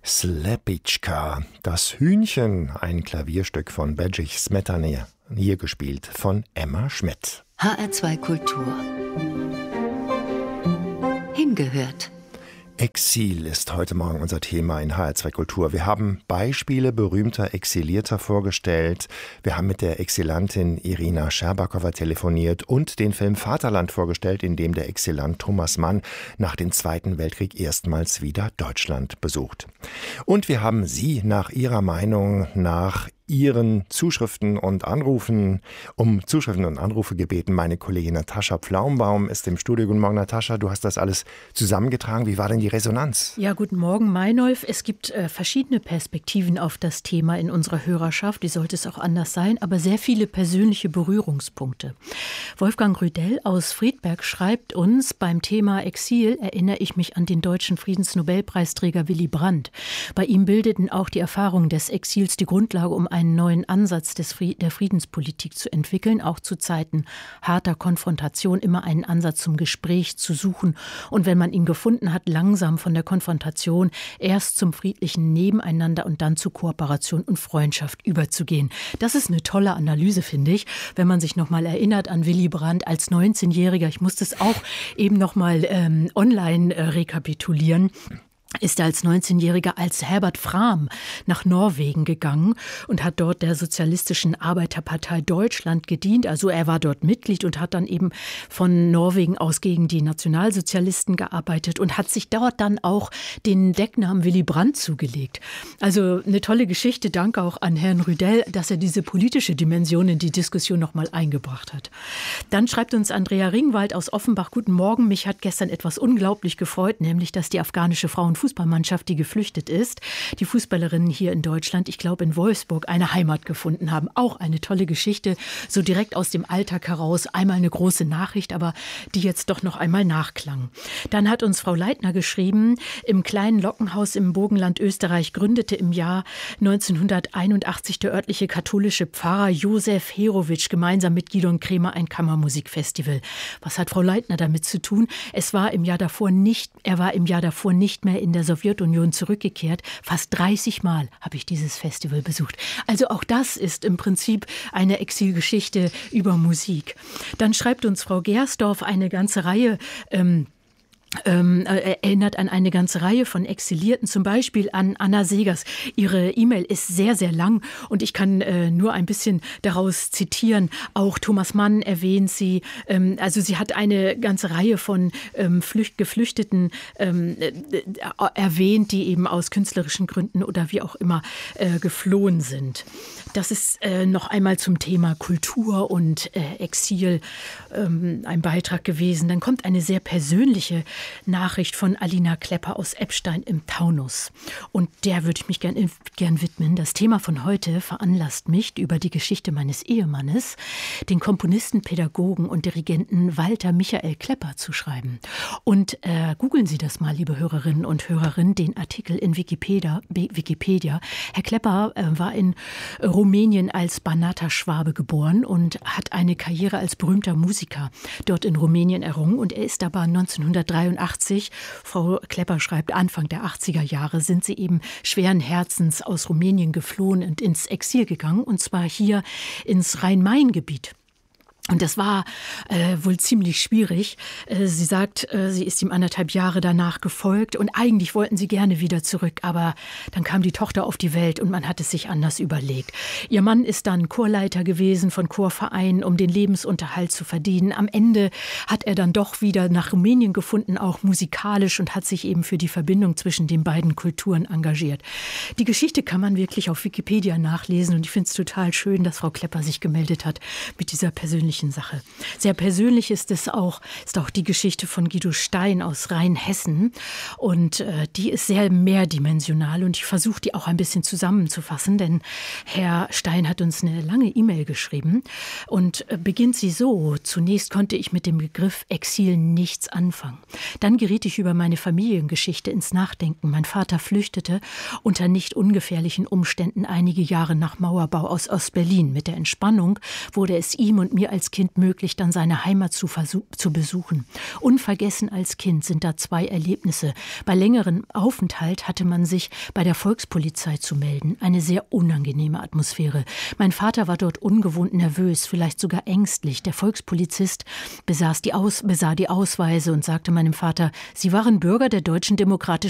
Slepitschka, das Hühnchen, ein Klavierstück von Bedřich Smetana, hier gespielt von Emma Schmidt. HR2 Kultur. Hingehört. Exil ist heute Morgen unser Thema in HR2 Kultur. Wir haben Beispiele berühmter Exilierter vorgestellt. Wir haben mit der Exilantin Irina Scherbakowa telefoniert und den Film Vaterland vorgestellt, in dem der Exilant Thomas Mann nach dem Zweiten Weltkrieg erstmals wieder Deutschland besucht. Und wir haben Sie nach Ihrer Meinung, nach Ihren Zuschriften und Anrufen, um Zuschriften und Anrufe gebeten. Meine Kollegin Natascha Pflaumbaum ist im Studio. Guten Morgen, Natascha. Du hast das alles zusammengetragen. Wie war denn die Resonanz? Ja, guten Morgen, Meinolf. Es gibt verschiedene Perspektiven auf das Thema in unserer Hörerschaft. Wie sollte es auch anders sein? Aber sehr viele persönliche Berührungspunkte. Wolfgang Rüdell aus Friedberg schreibt uns, beim Thema Exil erinnere ich mich an den deutschen Friedensnobelpreisträger Willy Brandt. Bei ihm bildeten auch die Erfahrungen des Exils die Grundlage, um einen neuen Ansatz der Friedenspolitik zu entwickeln, auch zu Zeiten harter Konfrontation immer einen Ansatz zum Gespräch zu suchen und wenn man ihn gefunden hat, langsam von der Konfrontation erst zum friedlichen Nebeneinander und dann zu Kooperation und Freundschaft überzugehen. Das ist eine tolle Analyse, finde ich, wenn man sich nochmal erinnert an Willy Brandt als 19-Jähriger. Ich musste es auch eben nochmal online rekapitulieren. Ist er als 19-Jähriger als Herbert Frahm nach Norwegen gegangen und hat dort der Sozialistischen Arbeiterpartei Deutschland gedient. Also er war dort Mitglied und hat dann eben von Norwegen aus gegen die Nationalsozialisten gearbeitet und hat sich dort dann auch den Decknamen Willy Brandt zugelegt. Also eine tolle Geschichte. Danke auch an Herrn Rüdell, dass er diese politische Dimension in die Diskussion nochmal eingebracht hat. Dann schreibt uns Andrea Ringwald aus Offenbach: Guten Morgen, mich hat gestern etwas unglaublich gefreut, nämlich, dass die afghanische Fußballmannschaft, die geflüchtet ist, die Fußballerinnen hier in Deutschland, ich glaube in Wolfsburg, eine Heimat gefunden haben. Auch eine tolle Geschichte, so direkt aus dem Alltag heraus. Einmal eine große Nachricht, aber die jetzt doch noch einmal nachklang. Dann hat uns Frau Leitner geschrieben, im kleinen Lockenhaus im Burgenland Österreich gründete im Jahr 1981 der örtliche katholische Pfarrer Josef Herowitsch gemeinsam mit Gidon Kremer ein Kammermusikfestival. Was hat Frau Leitner damit zu tun? Er war im Jahr davor nicht mehr in der Sowjetunion zurückgekehrt. Fast 30 Mal habe ich dieses Festival besucht. Also auch das ist im Prinzip eine Exilgeschichte über Musik. Dann schreibt uns Frau Gersdorf eine ganze Reihe erinnert an eine ganze Reihe von Exilierten, zum Beispiel an Anna Segers. Ihre E-Mail ist sehr, sehr lang und ich kann nur ein bisschen daraus zitieren. Auch Thomas Mann erwähnt sie. Also sie hat eine ganze Reihe von Geflüchteten erwähnt, die eben aus künstlerischen Gründen oder wie auch immer geflohen sind. Das ist noch einmal zum Thema Kultur und Exil ein Beitrag gewesen. Dann kommt eine sehr persönliche Nachricht von Alina Klepper aus Eppstein im Taunus. Und der würde ich mich gern widmen. Das Thema von heute veranlasst mich, über die Geschichte meines Ehemannes, den Komponisten, Pädagogen und Dirigenten Walter Michael Klepper zu schreiben. Und googeln Sie das mal, liebe Hörerinnen und Hörer, den Artikel in Wikipedia. Herr Klepper war in Rumänien als Banata Schwabe geboren und hat eine Karriere als berühmter Musiker dort in Rumänien errungen. Und er ist aber 1983, Frau Klepper schreibt, Anfang der 80er Jahre sind sie eben schweren Herzens aus Rumänien geflohen und ins Exil gegangen, und zwar hier ins Rhein-Main-Gebiet. Und das war wohl ziemlich schwierig. Sie sagt, sie ist ihm 1,5 Jahre danach gefolgt und eigentlich wollten sie gerne wieder zurück, aber dann kam die Tochter auf die Welt und man hat es sich anders überlegt. Ihr Mann ist dann Chorleiter gewesen von Chorvereinen, um den Lebensunterhalt zu verdienen. Am Ende hat er dann doch wieder nach Rumänien gefunden, auch musikalisch, und hat sich eben für die Verbindung zwischen den beiden Kulturen engagiert. Die Geschichte kann man wirklich auf Wikipedia nachlesen und ich finde es total schön, dass Frau Klepper sich gemeldet hat mit dieser persönlichen Sache. Sehr persönlich ist auch die Geschichte von Guido Stein aus Rheinhessen und die ist sehr mehrdimensional und ich versuche die auch ein bisschen zusammenzufassen, denn Herr Stein hat uns eine lange E-Mail geschrieben und beginnt sie so: Zunächst konnte ich mit dem Begriff Exil nichts anfangen. Dann geriet ich über meine Familiengeschichte ins Nachdenken. Mein Vater flüchtete unter nicht ungefährlichen Umständen einige Jahre nach Mauerbau aus Ostberlin. Mit der Entspannung wurde es ihm und mir als als Kind möglich, dann seine Heimat zu besuchen. Unvergessen als Kind sind da 2 Erlebnisse. Bei längerem Aufenthalt hatte man sich bei der Volkspolizei zu melden. Eine sehr unangenehme Atmosphäre. Mein Vater war dort ungewohnt nervös, vielleicht sogar ängstlich. Der Volkspolizist besah die Ausweise und sagte meinem Vater, Sie waren Bürger der Deutschen Demokratischen